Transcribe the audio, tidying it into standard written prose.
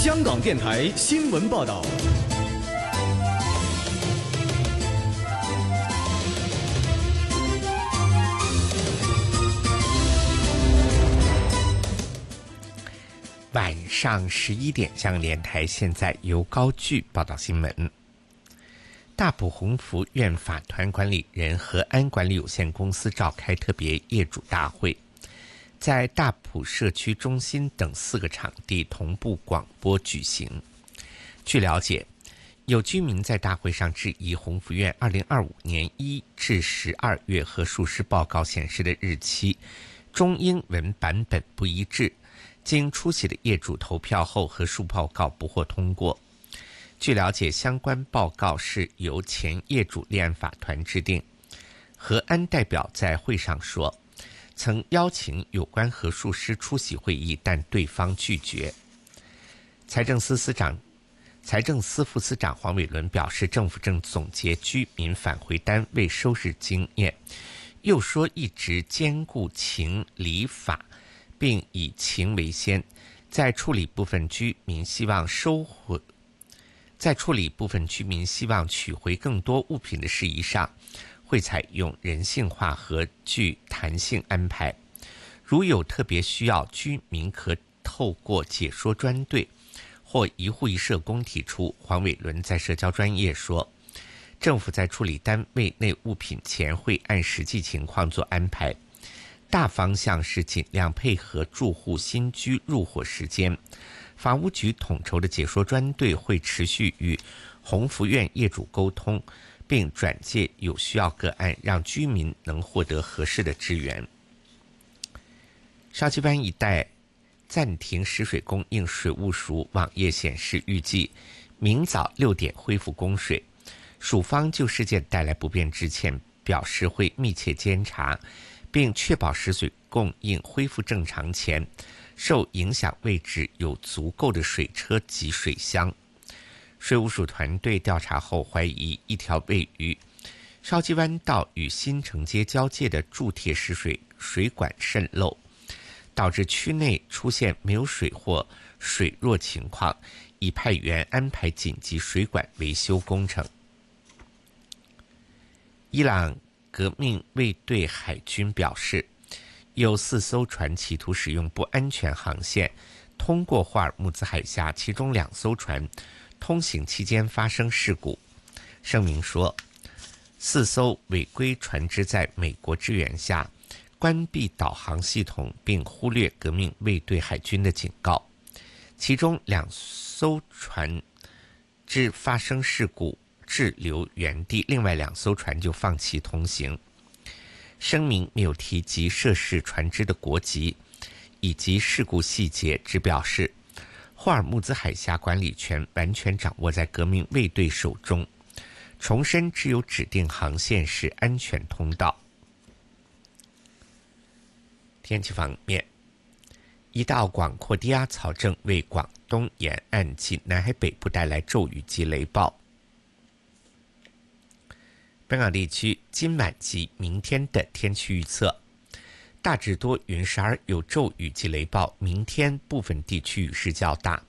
香港电台新闻报道。 晚上11点，香港电台现在由高炬报道新闻。大埔鸿福苑法团管理人和安管理有限公司召开特别业主大会，在大埔社区中心等4个场地同步广播举行。据了解，有居民在大会上质疑鸿福苑2025年1至12月核数师报告显示的日期中英文版本不一致，经出席的业主投票后，核数报告不获通过。据了解，相关报告是由前业主立案法团制定。和安代表在会上说，曾邀请有关核数师出席会议，但对方拒绝。财政司副司长黄伟伦表示，政府正总结居民返回单位收拾经验，又说一直兼顾情理法，并以情为先，在处理部分居民希望希望取回更多物品的事宜上，会采用人性化和具弹性安排。如有特别需要，居民可透过解说专队或一户一社工提出。黄伟伦在社交专页说，政府在处理单位内物品前会按实际情况做安排，大方向是尽量配合住户新居入伙时间。房屋局统筹的解说专队会持续与鸿福苑业主沟通，并转介有需要个案，让居民能获得合适的支援。筲箕湾一带暂停食水供应，水务署网页显示，预计明早6点恢复供水。署方就事件带来不便致歉，表示会密切监察，并确保食水供应恢复正常前，受影响位置有足够的水车及水箱。水务署团队调查后怀疑，一条位于筲箕湾道与新城街交界的铸铁食水管渗漏，导致区内出现没有水或水弱情况，已派员安排紧急水管维修工程。伊朗革命卫队海军表示，有4艘船企图使用不安全航线通过霍尔木兹海峡，其中2艘船通行期间发生事故。声明说，4艘违规船只在美国支援下关闭导航系统，并忽略革命卫队海军的警告。其中2艘船只发生事故滞留原地，另外2艘船就放弃通行。声明没有提及涉事船只的国籍以及事故细节，只表示霍尔木兹海峡管理权完全掌握在革命卫队手中，重申只有指定航线是安全通道。天气方面，一道广阔低压槽正为广东沿岸及南海北部带来骤雨及雷暴。本港地区今晚及明天的天气预测，大致多云时而有骤雨及雷暴，明天部分地区雨势较大，